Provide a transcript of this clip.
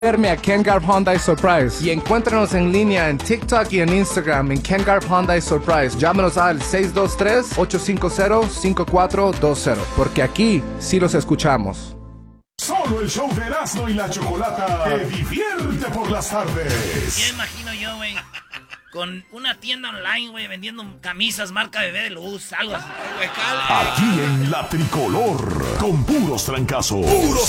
Verme a Ken Garb Honda Surprise y encuéntranos en línea en TikTok y en Instagram en Ken Garb Honda Surprise. Llámanos al 623-850-5420 porque aquí sí los escuchamos. Solo el show de Erasmo y la Chocolata te divierte por las tardes. Ya imagino yo, güey, con una tienda online, güey, vendiendo camisas marca Bebé de Luz, algo así. Aquí en La Tricolor, con puros trancazos. ¡Puros